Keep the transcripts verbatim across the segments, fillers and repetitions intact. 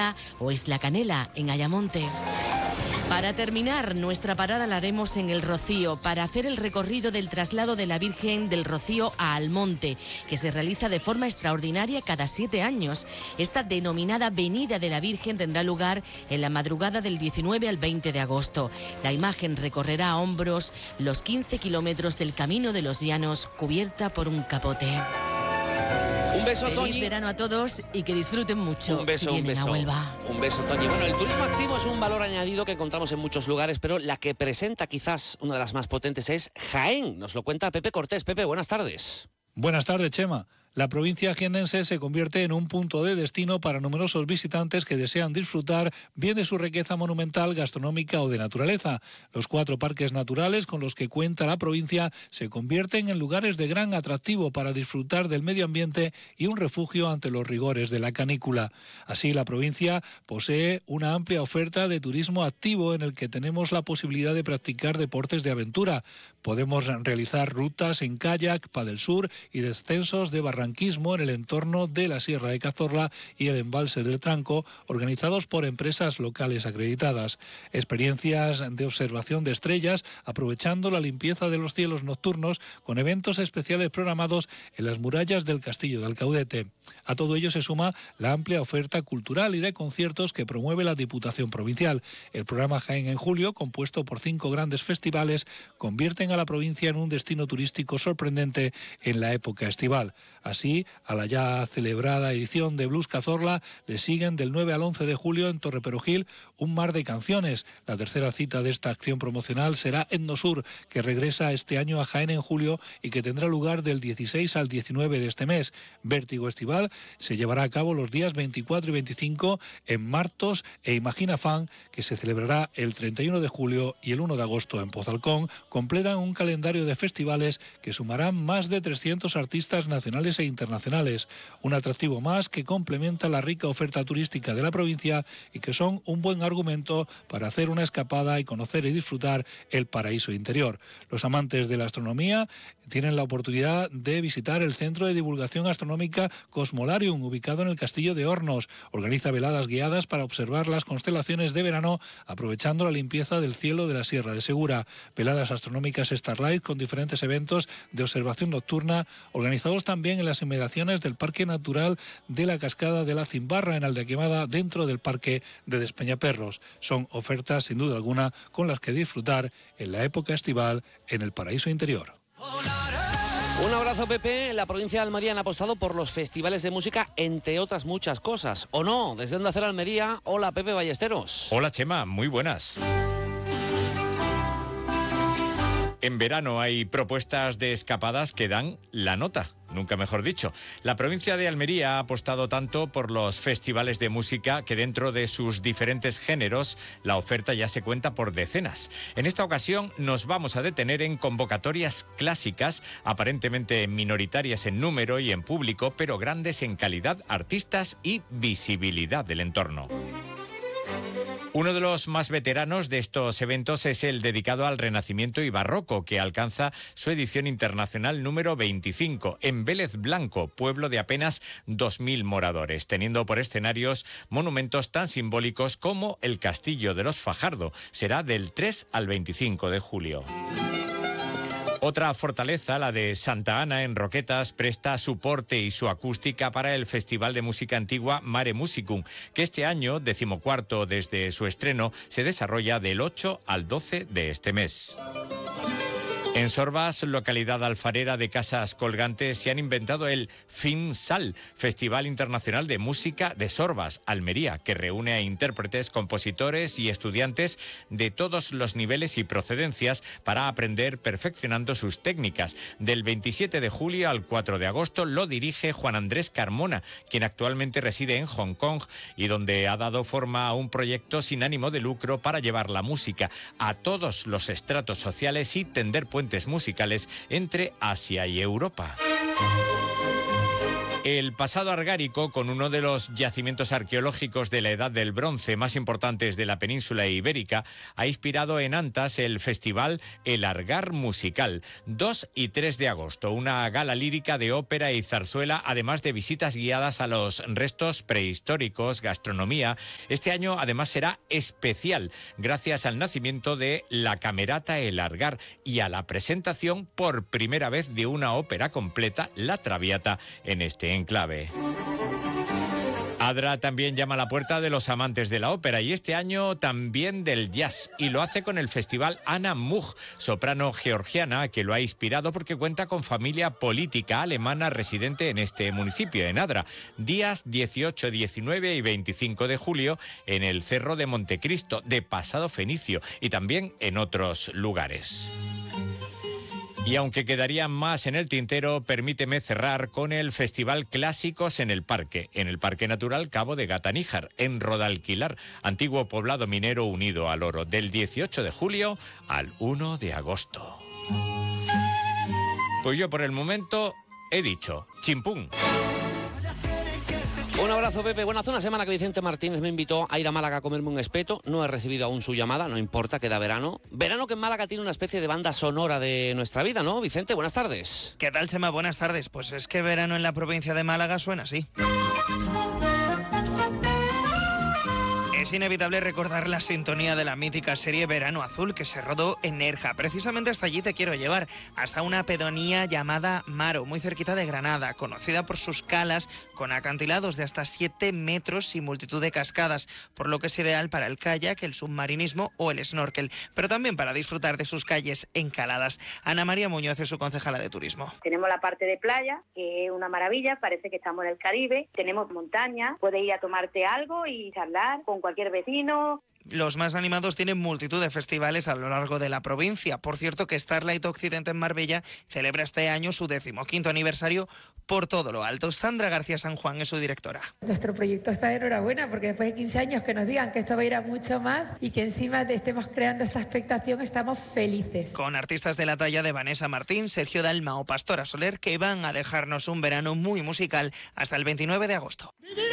Almendra o Isla Canela, en Ayamonte. Para terminar, nuestra parada la haremos en El Rocío para hacer el recorrido del traslado de la Virgen del Rocío a Almonte, que se realiza de forma extraordinaria cada siete años. Esta denominada Venida de la Virgen tendrá lugar en la madrugada del diecinueve al veinte de agosto. La imagen recorrerá a hombros los quince kilómetros del Camino de los Llanos, cubierta por un capote. Un beso, Feliz Toñi. verano a todos y que disfruten mucho. Un beso, si un vienen beso. a Huelva. Un beso, Toñi. Bueno, el turismo activo es un valor añadido que encontramos en muchos lugares, pero la que presenta quizás una de las más potentes es Jaén. Nos lo cuenta Pepe Cortés. Pepe, buenas tardes. Buenas tardes, Chema. La provincia jiennense se convierte en un punto de destino para numerosos visitantes que desean disfrutar bien de su riqueza monumental, gastronómica o de naturaleza. Los cuatro parques naturales con los que cuenta la provincia se convierten en lugares de gran atractivo para disfrutar del medio ambiente y un refugio ante los rigores de la canícula. Así, la provincia posee una amplia oferta de turismo activo en el que tenemos la posibilidad de practicar deportes de aventura. Podemos realizar rutas en kayak, paddlesur y descensos de barranquismo en el entorno de la Sierra de Cazorla y el embalse del Tranco, organizados por empresas locales acreditadas. Experiencias de observación de estrellas, aprovechando la limpieza de los cielos nocturnos, con eventos especiales programados en las murallas del Castillo de Alcaudete. A todo ello se suma la amplia oferta cultural y de conciertos que promueve la Diputación Provincial. El programa Jaén en Julio, compuesto por cinco grandes festivales, convierten a la provincia en un destino turístico sorprendente en la época estival. Así, a la ya celebrada edición de Blues Cazorla le siguen del nueve al once de julio en Torreperugil un mar de canciones. La tercera cita de esta acción promocional será Etnosur, que regresa este año a Jaén en julio y que tendrá lugar del dieciséis al diecinueve de este mes. Vértigo Estival se llevará a cabo los días veinticuatro y veinticinco en Martos e Imagina Fan, que se celebrará el treinta y uno de julio y el uno de agosto en Pozalcón. Completan un calendario de festivales que sumarán más de trescientos artistas nacionales e internacionales. Un atractivo más que complementa la rica oferta turística de la provincia y que son un buen argumento para hacer una escapada y conocer y disfrutar el paraíso interior. Los amantes de la astronomía tienen la oportunidad de visitar el Centro de Divulgación Astronómica Cosmolarium, ubicado en el Castillo de Hornos. Organiza veladas guiadas para observar las constelaciones de verano, aprovechando la limpieza del cielo de la Sierra de Segura. Veladas astronómicas Starlight con diferentes eventos de observación nocturna, organizados también en las inmediaciones del Parque Natural de la Cascada de la Cimbarra, en Aldequemada, dentro del Parque de Despeñaperros. Son ofertas, sin duda alguna, con las que disfrutar en la época estival en el paraíso interior. Un abrazo, Pepe. La provincia de Almería han apostado por los festivales de música, entre otras muchas cosas. ¿O no? Desde Onda Cero Almería, hola, Pepe Ballesteros. Hola, Chema, muy buenas. En verano hay propuestas de escapadas que dan la nota, nunca mejor dicho. La provincia de Almería ha apostado tanto por los festivales de música que dentro de sus diferentes géneros la oferta ya se cuenta por decenas. En esta ocasión nos vamos a detener en convocatorias clásicas, aparentemente minoritarias en número y en público, pero grandes en calidad, artistas y visibilidad del entorno. Uno de los más veteranos de estos eventos es el dedicado al Renacimiento y Barroco, que alcanza su edición internacional número veinticinco, en Vélez Blanco, pueblo de apenas dos mil moradores, teniendo por escenarios monumentos tan simbólicos como el Castillo de los Fajardo. Será del tres al veinticinco de julio. Otra fortaleza, la de Santa Ana en Roquetas, presta su porte y su acústica para el Festival de Música Antigua Mare Musicum, que este año, decimocuarto desde su estreno, se desarrolla del ocho al doce de este mes. En Sorbas, localidad alfarera de Casas Colgantes, se han inventado el FIMSAL, Festival Internacional de Música de Sorbas, Almería, que reúne a intérpretes, compositores y estudiantes de todos los niveles y procedencias para aprender perfeccionando sus técnicas. Del veintisiete de julio al cuatro de agosto lo dirige Juan Andrés Carmona, quien actualmente reside en Hong Kong y donde ha dado forma a un proyecto sin ánimo de lucro para llevar la música a todos los estratos sociales y tender puentes musicales entre Asia y Europa. El pasado argárico, con uno de los yacimientos arqueológicos de la Edad del Bronce más importantes de la península ibérica, ha inspirado en Antas el festival El Argar Musical, dos y tres de agosto, una gala lírica de ópera y zarzuela, además de visitas guiadas a los restos prehistóricos, gastronomía. Este año además será especial, gracias al nacimiento de la Camerata El Argar y a la presentación por primera vez de una ópera completa, La Traviata, en este enclave. Adra también llama a la puerta de los amantes de la ópera y este año también del jazz, y lo hace con el festival Anna Much, soprano georgiana que lo ha inspirado porque cuenta con familia política alemana residente en este municipio, en Adra. Días dieciocho, diecinueve y veinticinco de julio en el Cerro de Montecristo, de Pasado Fenicio, y también en otros lugares. Y aunque quedarían más en el tintero, permíteme cerrar con el Festival Clásicos en el Parque, en el Parque Natural Cabo de Gata-Níjar, en Rodalquilar, antiguo poblado minero unido al oro, del dieciocho de julio al uno de agosto. Pues yo por el momento he dicho, chimpún. Un abrazo, Pepe. Bueno, hace una semana que Vicente Martínez me invitó a ir a Málaga a comerme un espeto. No he recibido aún su llamada, no importa, queda verano. Verano que en Málaga tiene una especie de banda sonora de nuestra vida, ¿no? Vicente, buenas tardes. ¿Qué tal, Chema? Buenas tardes. Pues es que verano en la provincia de Málaga suena así. Es inevitable recordar la sintonía de la mítica serie Verano Azul, que se rodó en Nerja. Precisamente hasta allí te quiero llevar, hasta una pedanía llamada Maro, muy cerquita de Granada, conocida por sus calas con acantilados de hasta siete metros y multitud de cascadas, por lo que es ideal para el kayak, el submarinismo o el snorkel, pero también para disfrutar de sus calles encaladas. Ana María Muñoz es su concejala de turismo. Tenemos la parte de playa, que es una maravilla, parece que estamos en el Caribe. Tenemos montaña, puedes ir a tomarte algo y charlar con cualquier vecino. Los más animados tienen multitud de festivales a lo largo de la provincia. Por cierto, que Starlight Occidente en Marbella celebra este año su decimoquinto aniversario por todo lo alto. Sandra García San Juan es su directora. Nuestro proyecto está de enhorabuena porque después de quince años que nos digan que esto va a ir a mucho más y que encima de estemos creando esta expectación, estamos felices. Con artistas de la talla de Vanessa Martín, Sergio Dalma o Pastora Soler, que van a dejarnos un verano muy musical hasta el veintinueve de agosto.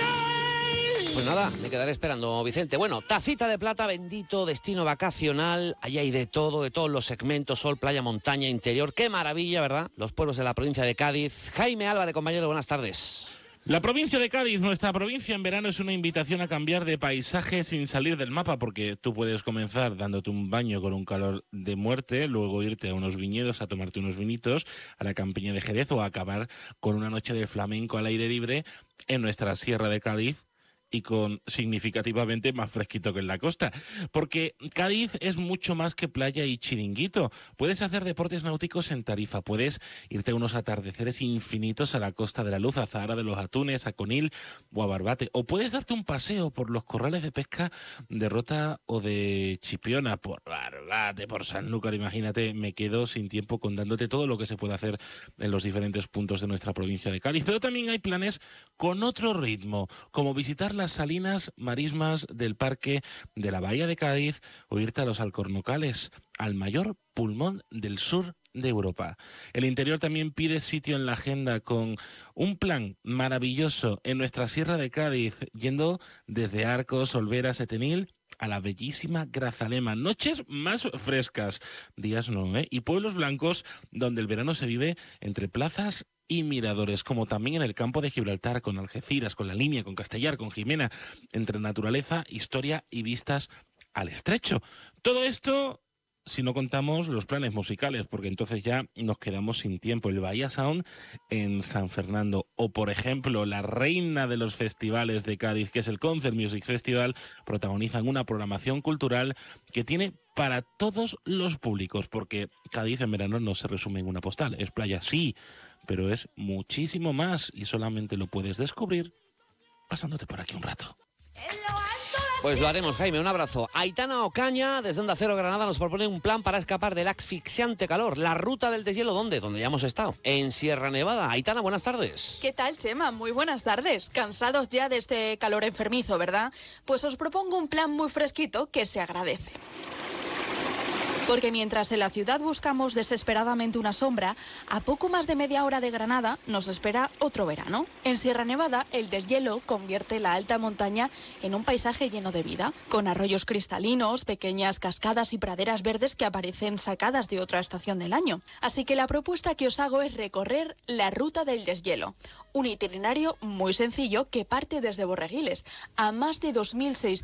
Pues nada, me quedaré esperando, Vicente. Bueno, Tacita de Plata, bendito destino vacacional. Allí hay de todo, de todos los segmentos, sol, playa, montaña, interior. Qué maravilla, ¿verdad? Los pueblos de la provincia de Cádiz. Jaime Álvarez, compañero, buenas tardes. La provincia de Cádiz, nuestra provincia en verano, es una invitación a cambiar de paisaje sin salir del mapa, porque tú puedes comenzar dándote un baño con un calor de muerte, luego irte a unos viñedos a tomarte unos vinitos, a la campiña de Jerez, o a acabar con una noche de flamenco al aire libre en nuestra Sierra de Cádiz, y con significativamente más fresquito que en la costa, porque Cádiz es mucho más que playa y chiringuito. Puedes hacer deportes náuticos en Tarifa, puedes irte a unos atardeceres infinitos a la Costa de la Luz, a Zahara de los Atunes, a Conil o a Barbate, o puedes darte un paseo por los corrales de pesca de Rota o de Chipiona, por Barbate, por Sanlúcar. Imagínate, me quedo sin tiempo contándote todo lo que se puede hacer en los diferentes puntos de nuestra provincia de Cádiz, pero también hay planes con otro ritmo, como visitar las salinas marismas del Parque de la Bahía de Cádiz o irte a los Alcornocales, al mayor pulmón del sur de Europa. El interior también pide sitio en la agenda, con un plan maravilloso en nuestra Sierra de Cádiz, yendo desde Arcos, Olvera, Setenil a la bellísima Grazalema. Noches más frescas, días no, ¿eh? Y pueblos blancos donde el verano se vive entre plazas y miradores, como también en el campo de Gibraltar, con Algeciras, con La Limia, con Castellar, con Jimena, entre naturaleza, historia y vistas al estrecho. Todo esto si no contamos los planes musicales, porque entonces ya nos quedamos sin tiempo. El Bahía Sound en San Fernando, o por ejemplo la reina de los festivales de Cádiz, que es el Concert Music Festival, protagonizan una programación cultural que tiene para todos los públicos, porque Cádiz en verano no se resume en una postal. Es playa, sí, pero es muchísimo más, y solamente lo puedes descubrir pasándote por aquí un rato. Pues lo haremos, Jaime, un abrazo. Aitana Ocaña, desde Onda Cero Granada, nos propone un plan para escapar del asfixiante calor. La ruta del deshielo, ¿dónde? Donde ya hemos estado, en Sierra Nevada. Aitana, buenas tardes. ¿Qué tal, Chema? Muy buenas tardes. Cansados ya de este calor enfermizo, ¿verdad? Pues os propongo un plan muy fresquito que se agradece. Porque mientras en la ciudad buscamos desesperadamente una sombra, a poco más de media hora de Granada nos espera otro verano. En Sierra Nevada, el deshielo convierte la alta montaña en un paisaje lleno de vida, con arroyos cristalinos, pequeñas cascadas y praderas verdes que aparecen sacadas de otra estación del año. Así que la propuesta que os hago es recorrer la ruta del deshielo, un itinerario muy sencillo que parte desde Borreguiles, a más de dos mil seiscientos